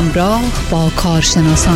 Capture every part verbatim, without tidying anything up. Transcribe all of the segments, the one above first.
همراه با کارشناسان.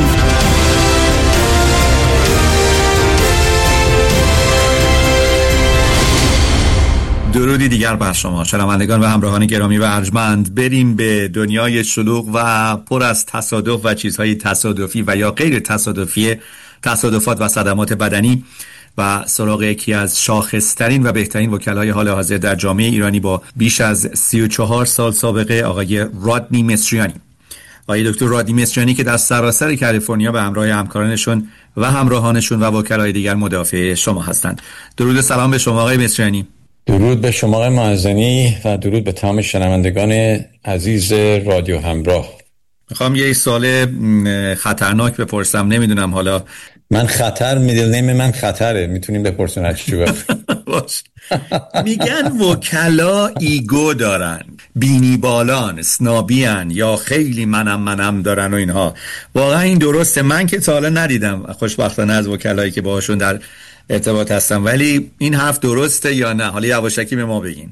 درودی دیگر بر شما شنوندگان و همراهان گرامی و ارجمند. بریم به دنیای شلوغ و پر از تصادف و چیزهای تصادفی و یا غیر تصادفی، تصادفات و صدمات بدنی و سراغ یکی از شاخصترین و بهترین وکلای حال حاضر در جامعه ایرانی با بیش از سی و چهار سال سابقه، آقای رادنی مصریانی. آقای دکتر رادنی مصریانی که در سراسر کالیفرنیا به همراه همکارانشون و همراهانشون و وکلای دیگر مدافع شما هستند. درود و سلام به شما آقای مصریانی. درود به شما آقای معزنی و درود به تمام شنوندگان عزیز رادیو همراه. میخوام یه سوال خطرناک بپرسم، نمیدونم حالا من خطر میدل نیم من خطره، میتونیم بپرسون هر چی باش. میگن وکلا ایگو دارن، بینی بالان، اسنابیان یا خیلی منم منم دارن و اینها. واقعا این درسته؟ من که تا حالا ندیدم خوشبختانه از وکلایی که باهاشون در ارتباط هستم، ولی این حرف درسته یا نه؟ حالا یواشکی به ما بگین.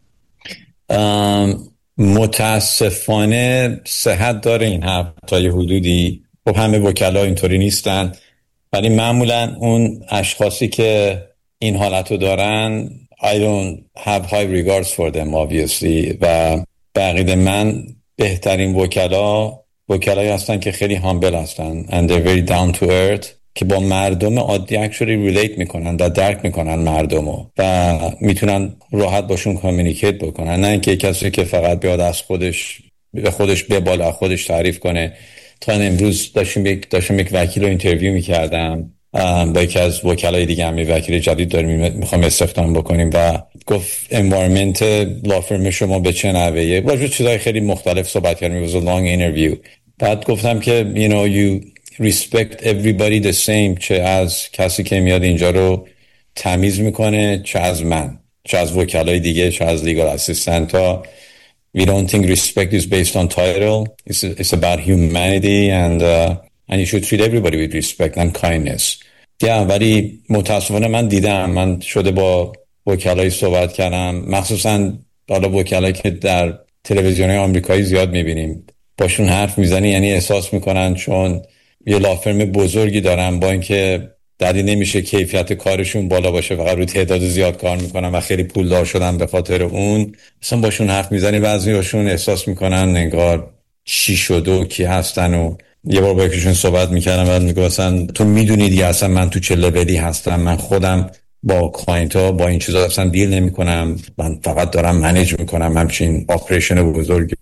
متاسفانه صحت داره این حرف تا یه حدودی. خب همه وکلا اینطوری نیستن، ولی معمولا اون اشخاصی که این حالتو دارن I don't have high regards for them obviously و به عقیده من بهترین وکلا وکلایی هستن که خیلی هامبل هستن and they're very down to earth، که با مردم عادی actually relate میکنن و درک میکنن مردمو و میتونن راحت باشون کامیونیکیت بکنن، نه اینکه کسی که فقط بیاد از خودش به خودش بباله، خودش تعریف کنه. تا امروز داشتم یک داشتم یک وکیل رو اینترویو میکردم با یکی از وکلای دیگه، هم یه وکیل جدید داریم میخوام استخدام بکنیم و گفت انوایرمنت لافرم شما به چه نحویه. راجع به چیزای خیلی مختلف صحبت کردیم. it was a long interview. بعد گفتم که you know you respect everybody the same، چه از کسی که میاد اینجا رو تمیز میکنه، چه از من، چه از وکلای دیگه، چه از لیگال اسیستنت ها. We don't think respect is based on title. It's, it's about humanity and uh, and you should treat everybody with respect and kindness. Yeah, ولی متاسفانه من دیدم، من شده با وکلای صحبت کردم، مخصوصا حالا وکلایی که در تلویزیون‌های آمریکایی زیاد میبینیم، باشون حرف میزنی یعنی احساس میکنن چون یه لافرم بزرگی دارن، با اینکه دلیل نمیشه کیفیت کارشون بالا باشه، فقط روی تعداد زیاد کار میکنن و خیلی پولدار شدن به خاطر اون. اصلا باشون حرف میزنی بعضیاشون احساس میکنن انگار چی شده و کی هستن. و یه بار با یکیشون صحبت میکردم و میگه اصلا تو میدونی دیگه اصلا من تو چه لولی هستم، من خودم با کلاینت ها با این چیزا اصلا دیل نمیکنم، من فقط دارم منیج میکنم همچین اپریشن بزرگی.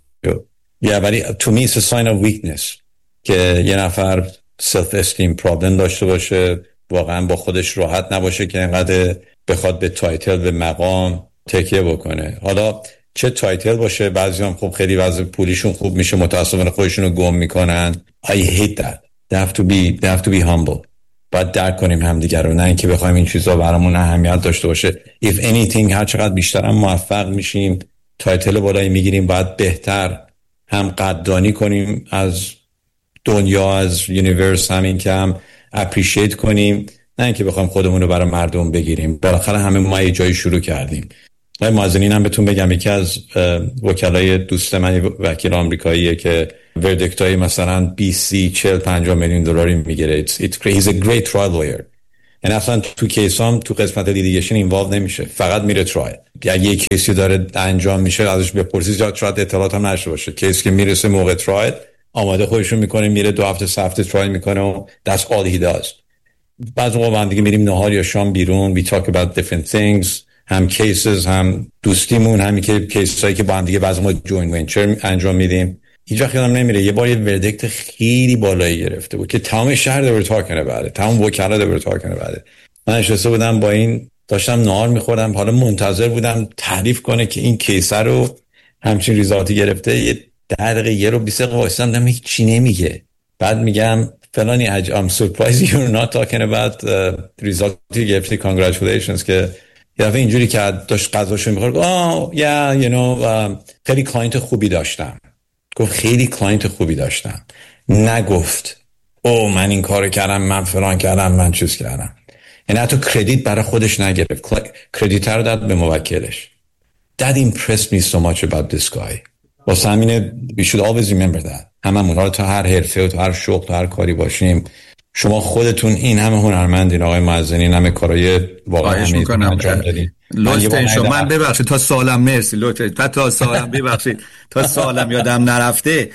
یا ولی تو می it's a sign of weakness که یه نفر self esteem problem داشته باشه، واقعا با خودش راحت نباشه که اینقدر بخواد به تایتل به مقام تکیه بکنه. حالا چه تایتل باشه، بعضی هم خب خیلی وضع پولیشون خوب میشه، متاسفانه خودشون رو گم میکنن. I hate that. They have to be, they have to be humble. باید درک کنیم همدیگر رو، نه اینکه بخوایم این چیزا برامون اهمیت داشته باشه. If anything هر چقدر بیشتر هم موفق میشیم، تایتل بالایی میگیریم، باید بهتر هم قدردانی کنیم از دنیا، از یونیورس، همین که هم اپریشیت کنیم، نه اینکه بخوایم خودمون رو برای مردم بگیریم. بالاخره همه ما یه جایی شروع کردیم. من معزنین هم بهتون بگم یکی از وکلای دوست من وکیل آمریکاییه که وردکتای مثلا بیست چهل پنجاه میلیون دلاری میگیره. It's, it's he's a great trial lawyer. یعنی اصلا تو کیسام تو قسمت لیتیگیشن اینوالو نمیشه، فقط میره ترایل. اگه یه کیسی داره انجام میشه ازش بپرسید، یا شاید اطلاعات هم نشه باشه. کیسی که میرسه موقع ترایل آماده خودشون میکنه، میره دو هفته سه هفته ترایل میکنه و that's all he does. بعضی موقع با هم دیگه میریم نهار یا شام بیرون، we talk about different things، هم کیسز هم دوستیمون، همین که کیسایی که با هم دیگه بعضی موقع جوین ونچر انجام میدیم. هیچ وقت یادم نمیره یه بار یه وردکت خیلی بالایی گرفته بود که تمام شهر دور تاکنه بعده، تمام وکلا دور تاکنه بعده. من نشسته بودم با این داشتم نهار میخوردم، حالا منتظر بودم تعریف کنه که این کیسه رو همچین ریزالتی گرفته. یه ده دقیقه یه رو بیست دقیقه وایسادم دیدم هیچ چی نمیگه. بعد میگم فلانی حج I'm surprised you're not talking about uh, result you gave congratulations. که یه دفعه اینجوری که داشت غذاشو میخورد، آه یا you know uh, خیلی کلاینت خوبی داشتم. گفت خیلی کلاینت خوبی داشتم، نگفت او من این کارو کردم، من فلان کردم، من چیز کردم. یعنی حتی کردیت برای خودش نگرفت، کردیت رو داد به موکلش. That impressed me so much about this guy. واسه همینه we should always remember that. هممون، حالا تو هر حرفه و تو هر شغل تو هر کاری باشیم، شما خودتون این همه هنرمندین آقای معزنی، این همه کارهای واقعا انجام دادین. لطفاً شما من ببخشید تا سوالم، مرسی لطفاً تا سوالم ببخشید تا سوالم یادم نرفته.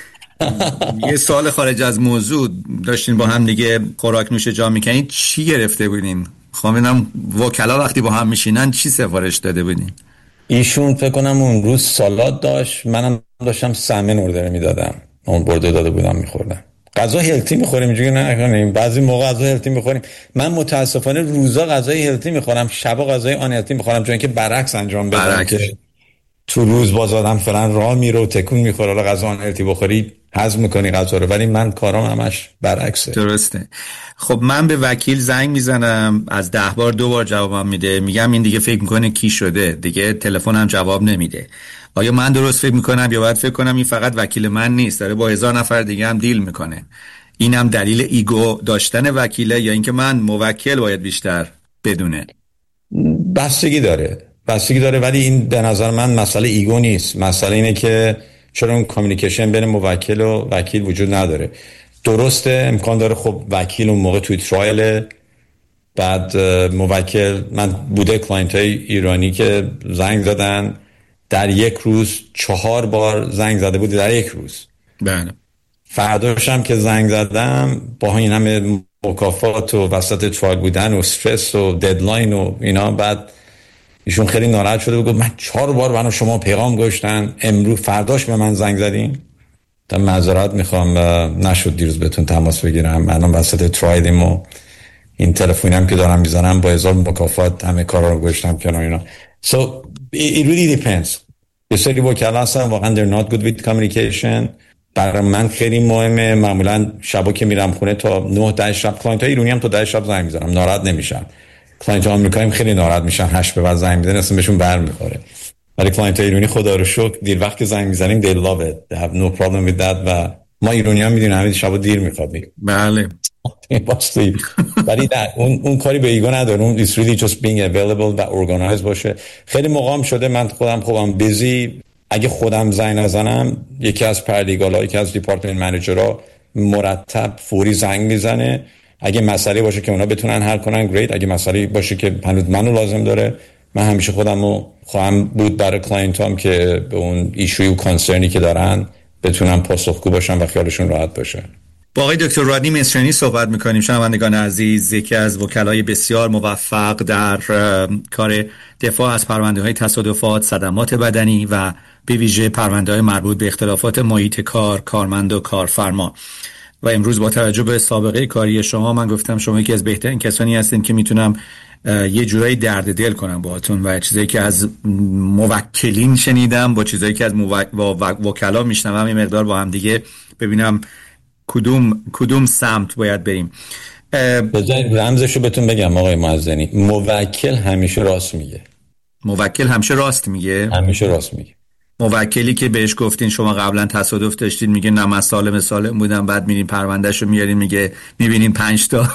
یه سوال خارج از موضوع داشتین، با هم دیگه خوراک نوش جا میکنین، چی گرفته بودین؟ خواهم ببینم وکلا وقتی با هم میشینن چی سفارش داده بودین؟ ایشون فکر کنم اون روز سالاد داشت، منم داشتم سمن اوردر میدادم، اون برده داده بودم میخوردم. غذا هلتی میخوریم اینجوری نکنیم، بعضی موقع غذا هلتی میخوریم. من متاسفانه روزا غذای هلتی میخورم، شبا غذای آن هلتی میخورم، چون که برعکس انجام بدم که تو روز باز آدم فعلا راه میره و تکون میخوره، حالا غذا آن هلتی بخوری هضم میکنی غذا رو، ولی من کارام همش برعکسه. درسته. خب من به وکیل زنگ میزنم، از ده بار دو بار جوابم میده، میگم این دیگه فکر میکنه کی شده، دیگه تلفنم جواب نمیده. آیا من درست فکر میکنم یا باید فکر کنم این فقط وکیل من نیست، داره با هزار نفر دیگه هم دیل میکنه؟ اینم دلیل ایگو داشتن وکیله یا اینکه من موکل باید بیشتر بدونه؟ بستگی داره بستگی داره ولی این به نظر من مسئله ایگو نیست، مسئله اینه که چرا اون کامیونیکیشن بین موکل و وکیل وجود نداره. درسته امکان داره خب وکیل اون موقع توی ترایل، بعد موکل، من بوده کلاینت های ایرانی که زنگ زدن در یک روز چهار بار زنگ زده بوده در یک روز. بله. فرداش هم که زنگ زدم با این همه مکافات و وسط ترایل بودن و استرس و ددلاین و اینا، بعد ایشون خیلی ناراحت شده و گفت من چهار بار برای شما پیغام گذاشتم، امروز فرداش به من زنگ زدین. تا معذرت میخوام نشد دیروز بهتون تماس بگیرم، منم وسط ترایلیم و این تلفنی هم که دارم میزنم با هزار مکافات همه کارا رو گذاشتم کنار اینا. So it really depends. یه سری وکلا هستن واقعا they're not good with communication. برای من خیلی مهمه، معمولا شبا که میرم خونه تا نه ده شب، کلاینت های ایرانی هم تا ده شب زنگ میزنم، ناراحت نمیشن. کلاینت های آمریکایی خیلی ناراحت میشن، هشت به بعد زنگ میزنن اصلا بهشون برمیخوره. ولی کلاینت های ایرانی خدا رو شکر دیر وقت که زنگ میزنیم they love it, they have no problem with that. و ما ایرانی ها میدونیم همین شبا دیر میخوابیم. بله. ولی اون اون کاری به ایگو نداره، اون it's really just being available و organized باشه. خیلی موقعم شده من خودم خوبم بیزی، اگه خودم زنگ نزنم یکی از پرلیگال‌ها، یکی از دیپارتمنت منیجرها مرتب فوری زنگ میزنه. اگه مسئله باشه که اونا بتونن حل کنن گریت، اگه مسئله باشه که هنوز منو لازم داره، من همیشه خودمو خواهم بود برای کلاینتام که به اون ایشوی و کانسرنی که دارن بتونم پاسخگو باشم و خیالشون راحت باشه. با آقای دکتر رادنی مصریانی صحبت میکنیم. شنوندگان عزیز، یکی از وکلای بسیار موفق در کار دفاع از پرونده‌های تصادفات، صدمات بدنی و به ویژه پرونده‌های مربوط به اختلافات محیط کار، کارمند و کارفرما. و امروز با توجه به سابقه کاری شما، من گفتم شما یکی از بهترین کسانی هستین که میتونم یه جورایی درد دل کنم باهاتون و چیزایی که از موکلین شنیدم با چیزایی که از وکلا میشنوم یه مقدار با هم دیگه ببینم کدوم کدوم سمت باید بریم. بذارید رمزشو بهتون بگم آقای معزنی، موکل همیشه راست میگه. موکل همیشه راست میگه؟ همیشه راست میگه. موکلی که بهش گفتین شما قبلا تصادف داشتین میگه نه من سالم سالم بودم، بعد میرین پروندهشو میارین میگه میبینین پنج تا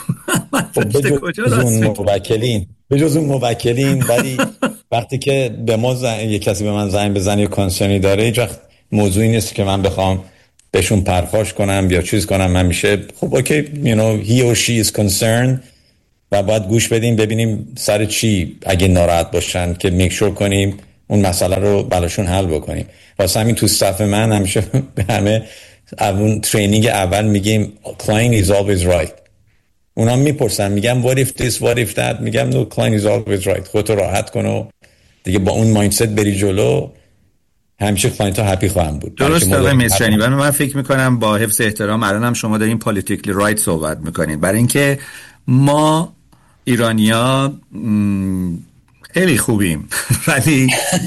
کجا اون موکلین به جز اون موکلین. ولی وقتی که به ما زن... یه کسی به من زنگ بزنه یا کانسرنی داره، هیچ وقت موضوعی نیست که من بخوام بهشون پرخاش کنم یا چیز کنم. من میشه خب اوکی you know he or she is concerned و باید گوش بدیم ببینیم سر چی اگه ناراحت باشن که میک شور کنیم اون مسئله رو براشون حل بکنیم. واسه همین تو صف من همیشه به همه اون ترینینگ اول میگیم client is always right. اونا میپرسن میگم what if this what if that، میگم no client is always right. خودتو راحت کن و دیگه با اون مایندست بری جلو، همیشه کلاینت ها هپی خواهم بود. درست آقای مصریانی. و من فکر میکنم با حفظ احترام الانم شما دارین پالیتیکلی رایت صحبت میکنید، برای اینکه ما ایرانی‌ها خیلی خوبیم ولی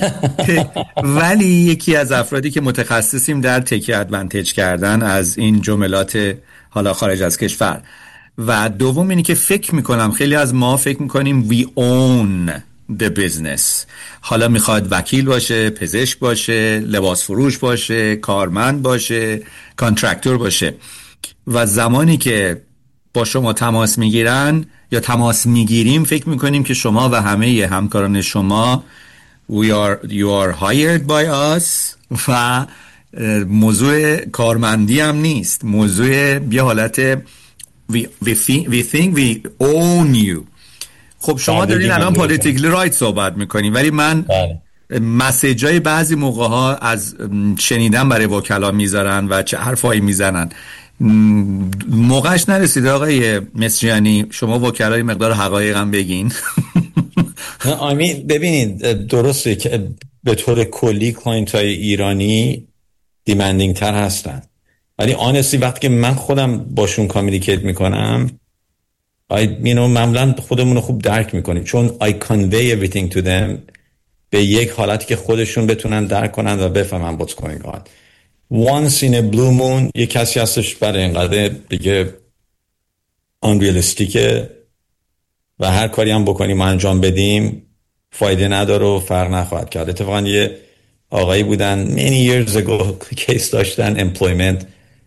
ولی یکی از افرادی که متخصصیم در تکی ادوانتج کردن از این جملات حالا خارج از کشور، و دوم اینی که فکر میکنم خیلی از ما فکر میکنیم we own the business. حالا میخواد وکیل باشه، پزشک باشه، لباس فروش باشه، کارمند باشه، کانترکتور باشه، و زمانی که با شما تماس میگیرن یا تماس میگیریم فکر میکنیم که شما و همه همکاران شما we are, you are hired by us و موضوع کارمندی هم نیست، موضوع یه حالت we, we, think, we think we own you. خب شما دارین الان پالیتیکلی رایت صحبت میکنین، ولی من مسیجای بعضی موقع ها از شنیدن برای وکلا میذارن و چه حرفایی میزنن. موقعش نرسیده آقای مصریانی شما وکلای مقدار حقایق هم بگین؟ آمین ببینید درسته که به طور کلی کلاینت های ایرانی دیمندینگ تر هستن، ولی آنستی وقتی که من خودم باشون کامیونیکیت میکنم I, you know, معمولا خودمون رو خوب درک میکنیم، چون I convey everything to them به یک حالتی که خودشون بتونن درک کنن و بفهمن what's going on. Once in a blue moon یک کسی هستش برای اینقدر دیگه unrealistic و هر کاری هم بکنیم و انجام بدیم فایده نداره و فرق نخواهد کرد. اتفاقا یه آقایی بودن many years ago کیس داشتن employment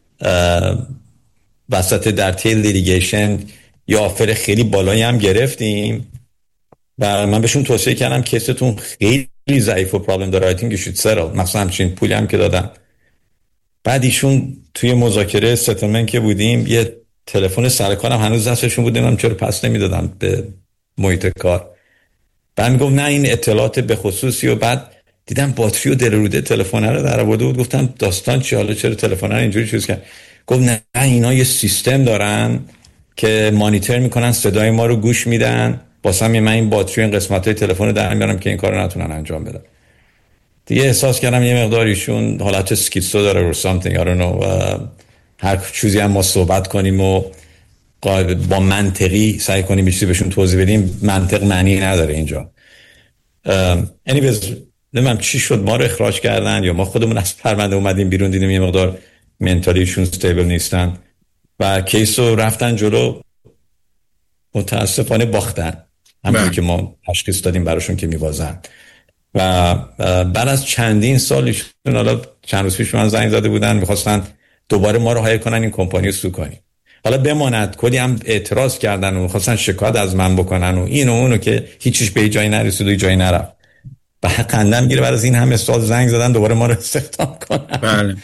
وسط در تیل لیتیگیشن، یه آفر خیلی بالایی هم گرفتیم و من بهشون توصیه کردم کیستون خیلی ضعیف و پرابلم داره I think you should settle، مثلا همچین پولی هم که دادم. بعد ایشون توی مذاکره ستلمنت که بودیم یه تلفن سرکارم هنوز دستشون بود، نمیدونم چرا پس نمیدادم به محیط کار. بعد میگفت نه این اطلاعات به خصوصی، و بعد دیدم باتری و دلروده تلفن رو در آورده بود. گفتم داستان چی، حالا چرا تلفن رو اینجوری چیز کرد؟ گفت نه اینا یه سیستم دارن که مانیتور میکنن، صدای ما رو گوش میدن، واسه همین من این باتری این قسمتای تلفن رو در میارم که این کارو نتونن انجام بدن. دیگه احساس کردم یه مقداریشون حالت اسکیزو داره or something I don't know. هر چیزی هم ما صحبت کنیم و با منطقی سعی کنیم چیزی بهشون توضیح بدیم، منطق معنی نداره اینجا. anyways نمیدونم چی شد ما رو اخراج کردن یا ما خودمون از پرونده اومدیم بیرون، دیدیم یه مقدار منتالیشون استیبل نیستن و کیس رو رفتن جلو، متاسفانه باختن همونی که ما تشخیص دادیم براشون که میبازن. و بعد از چندین سالشون، حالا چند روز پیش من زنگ زده بودن میخواستن دوباره ما رو هایر کنن این کمپانی رو سو کنیم. حالا بماند کلی هم اعتراض کردن و میخواستن شکایت از من بکنن و این و اونو که هیچیش به جایی نرسید و جایی نرفت. و قندم گیره بعد از این همه سال زنگ زدن دوباره ما رو استخدام کنن. بله.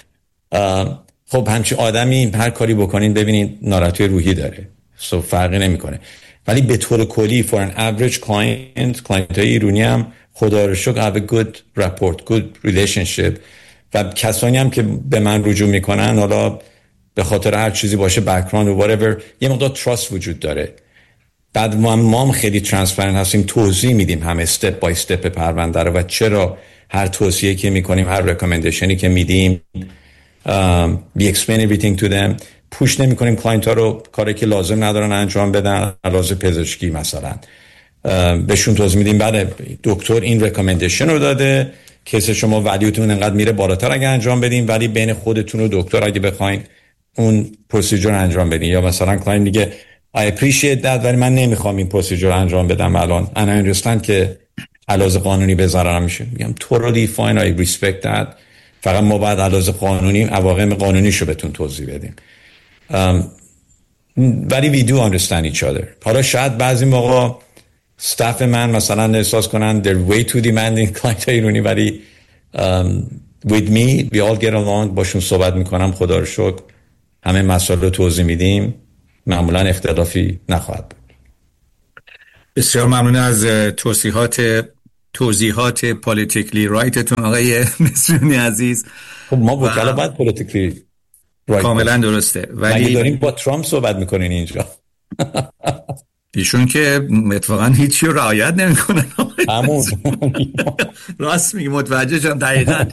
خب همچین آدمی هر کاری بکنین ببینید ناراحتی روحی داره، سو فرقی نمیکنه. ولی به طور کلی for an average client client های ایرانی هم خدا رو شکر have a good rapport good relationship و کسانی هم که به من رجوع میکنن حالا به خاطر هر چیزی باشه background و whatever یه مقدار trust وجود داره. بعد ما هم خیلی transparent هستیم، توضیح میدیم همه step by step پرونده رو و چرا هر توصیه که میکنیم هر recommendationی که میدیم um, we explain everything to them. پوش نمی کنیم کلاینت ها رو کاری که لازم ندارن انجام بدن، لازم پزشکی مثلا بهشون توضیح میدیم بعد دکتر این ریکامندیشن رو داده، کیس شما ولیوتون انقدر میره بالاتر اگه انجام بدین، ولی بین خودتون و دکتر اگه بخواین اون پروسیجر انجام بدین. یا مثلا کلاینت میگه I appreciate that ولی من نمیخوام این پروسیجر انجام بدم الان، انا understand که علاوه قانونی بذارم میشه. میگم totally fine I respect that، فقط ما بعد علاوه قانونی عواقب قانونیشو بهتون توضیح بدیم. Um, ولی we do understand each other. حالا شاید بعضی موقع staff من مثلا احساس کنن they're way too demanding client ایرانی، ولی um, with me we all get along. باشون صحبت میکنم، خدا رو شکر همه مسائل رو توضیح میدیم، معمولا اختلافی نخواهد بود. بسیار ممنون از توضیحات توضیحات پالیتیکلی رایتتون آقای مصریانی عزیز. خب ما وکلا باید پالیتیکلی کاملا درسته، ولی داریم با ترامپ صحبت میکنین اینجا. ایشون که اتفاقا هیچی رو رعایت نمیکنن. همون راست میگی، متوجه شدم. دقیقاً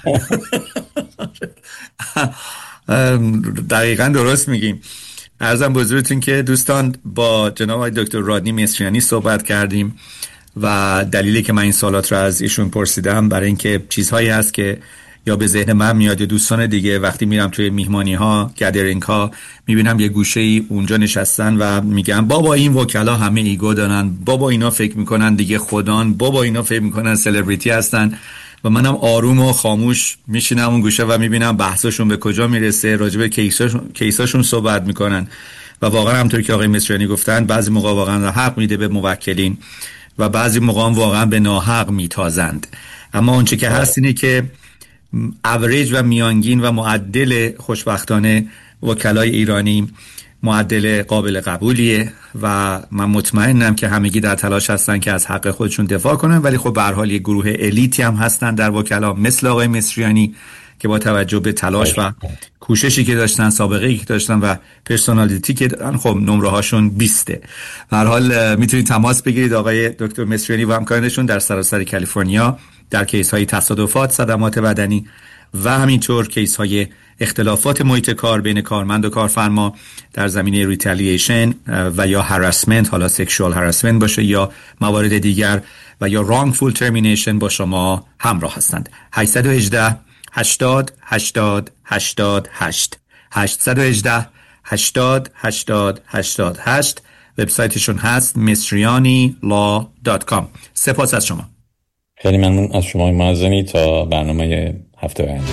دقیقاً درست میگیم. عرضم به حضورتون که دوستان با جناب آقای دکتر رادنی مصریانی صحبت کردیم و دلیلی که من این سوالات رو از ایشون پرسیدم برای اینکه چیزهایی هست که یا به ذهن من میاد، دوستان دیگه وقتی میرم توی میهمانی ها گدرینگ ها میبینم یه گوشه ای اونجا نشستن و میگن بابا این وکلا همه ایگو دارن، بابا اینا فکر میکنن دیگه خدان، بابا اینا فکر میکنن سلبریتی هستن. و منم آروم و خاموش میشینم اون گوشه و میبینم بحثشون به کجا میرسه، راجع به کیساشون کیساشون صحبت میکنن. و واقعا همونطور که آقای مصریانی گفتن بعضی موقع واقعا حق میده به موکلین و بعضی موقع واقعا به ناحق میتازند. اما اون چه که هست اینه که اوریج و میانگین و معدل خوشبختانه وکلای ایرانی معدل قابل قبولیه و من مطمئنم که همگی در تلاش هستن که از حق خودشون دفاع کنن، ولی خب به هر حال یک گروه الیتی هم هستن در وکلا مثل آقای مصریانی که با توجه به تلاش و کوششی که داشتن، سابقه‌ای که داشتن و پرسونالیتی که دارن، خب نمره هاشون بیسته. به هر حال میتونید تماس بگیرید آقای دکتر مصریانی و همکارانشون در سراسر کالیفرنیا در کیس های تصادفات، صدمات بدنی و همینطور کیس های اختلافات محیط کار بین کارمند و کارفرما در زمینه ریتالییشن و یا هراسمنت، حالا سکشوال هراسمنت باشه یا موارد دیگر، و یا wrongful termination با شما همراه هستند. هشت یک هشت هشتاد هشتاد هشتاد هشت هشت یک هشت هشتاد هشتاد هشتاد هشت. وبسایتشون هست مصریانی لا دات کام. سپاس از شما. خیلی ممنون از شما معززنی. تا برنامه هفته آینده.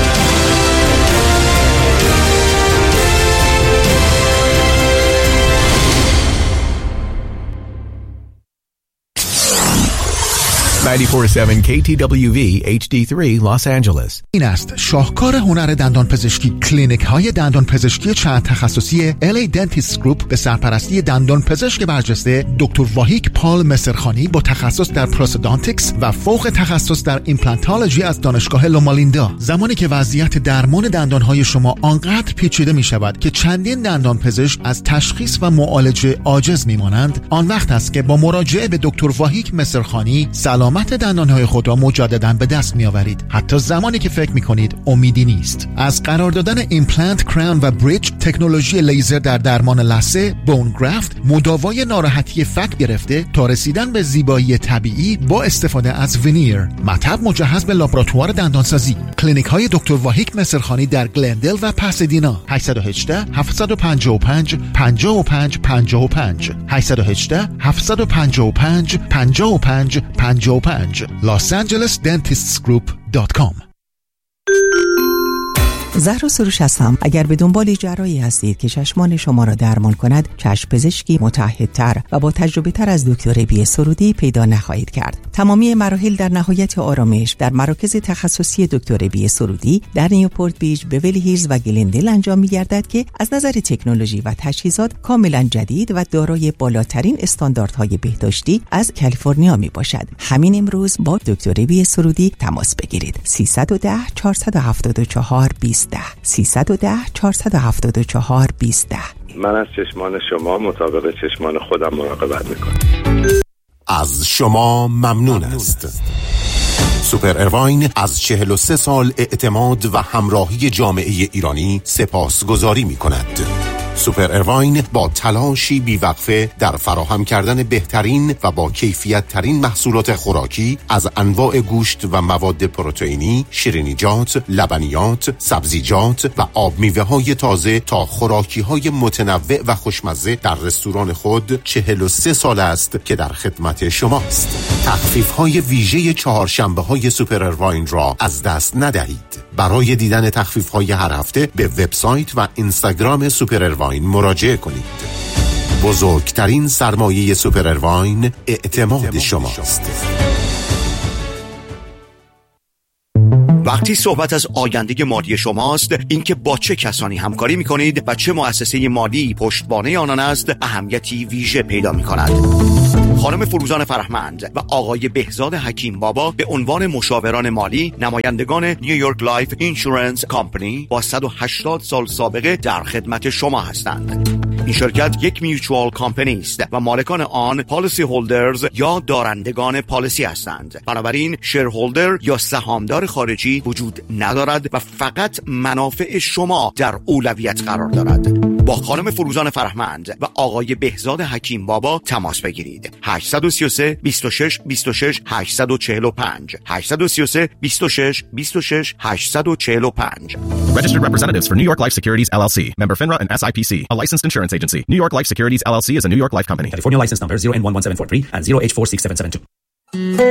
نود و چهار ممیز هفت کی تی دبلیو وی اچ دی سه Los Angeles. این است شاهکار هنر دندان پزشکی. کلینیک های دندان پزشکی چند تخصصی ال ای Dentist Group به سرپرستی دندان پزشک برجسته دکتر واهیک پال مصرخانی با تخصص در پروستودانتیکس و فوق تخصص در ایمپلانتولوژی از دانشگاه لومالیندا. زمانی که وضعیت درمان دندان های شما آنقدر پیچیده می شود که چندین دندان پزشک از تشخیص و معالجه عاجز می مانند، آن وقت است که با مراجعه به دکتر واهیک مصرخانی سلامت دندانهای خود را مجددا به دست می آورید، حتی زمانی که فکر می کنید امیدی نیست. از قرار دادن ایمپلنت، کراون و بریج، تکنولوژی لیزر در درمان لثه، بون گرافت، مداوای ناراحتی فک گرفته تا رسیدن به زیبایی طبیعی با استفاده از وینیر، مطب مجهز به لابراتوار دندانسازی. کلینیک های دکتر واهیک مصرخانی در گلندل و پاسادینا. هشت یک هشت هفت پنج پنج پنج پنج پنج پنج هشت یک هشت هفت پنج پنج پنج پنج پنج پنج Los Angeles Dentists Group دات کام. زهرا سروش هستم. اگر به دنبال جراحی هستید که چشمان شما را درمان کند، چشم پزشکی متعهدتر و با تجربه تر از دکتر بی سرودی پیدا نخواهید کرد. تمامی مراحل در نهایت آرامش در مراکز تخصصی دکتر بی سرودی در نیوپورت بیچ، بیولی هیلز و گلندل انجام می‌گردد که از نظر تکنولوژی و تجهیزات کاملا جدید و دارای بالاترین استانداردهای بهداشتی از کالیفرنیا میباشد. همین امروز با دکتر بی سرودی تماس بگیرید. سیصد و ده چهارصد و هفتاد و چهار بیست سیصد و ده چهارصد و هفتاد و چهار بیست. من از چشمان شما مطابق چشمان خودم مراقبت میکنم. از شما ممنون است. سوپر ارواین از چهل و سه سال اعتماد و همراهی جامعه ایرانی سپاسگزاری می کند. سوپر ارواین با تلاشی بیوقفه در فراهم کردن بهترین و با کیفیت ترین محصولات خوراکی از انواع گوشت و مواد پروتئینی، شیرینیجات، لبنیات، سبزیجات و آب میوه های تازه تا خوراکی های متنوع و خوشمزه در رستوران خود چهل و سه سال است که در خدمت شماست. تخفیف های ویژه چهارشنبه های سوپر ارواین را از دست ندهید. برای دیدن تخفیف های هر هفته به وبسایت و اینستاگرام سوپر ارواین مراجعه کنید. بزرگترین سرمایه سوپر ارواین اعتماد شماست. وقتی صحبت از آینده مالی شماست، اینکه با چه کسانی همکاری می‌کنید و چه مؤسسه مالی پشتوانه آنان است، اهمیتی ویژه پیدا می‌کند. خانم فروزان فرهمند و آقای بهزاد حکیم بابا به عنوان مشاوران مالی نمایندگان نیویورک لایف اینشورنس کمپانی با صد و هشتاد سال سابقه در خدمت شما هستند. این شرکت یک میوچوال کمپانی است و مالکان آن پالیسی هولدرز یا دارندگان پالیسی هستند. بنابراین شیرهولدر یا سهامدار خارجی وجود ندارد و فقط منافع شما در اولویت قرار دارد. با خانم فروزان فرهمند و آقای بهزاد حکیم بابا تماس بگیرید. هشت سه سه بیست و شش بیست و شش هشتصد و چهل و پنج هشت سه سه بیست و شش بیست و شش هشتصد و چهل و پنج. Registered representatives for New York Life Securities L L C, member FINRA and S I P C, a licensed insurance agency. New York Life Securities L L C is a New York Life company. California license number zero N one one seven four three and zero H four six seven seven two.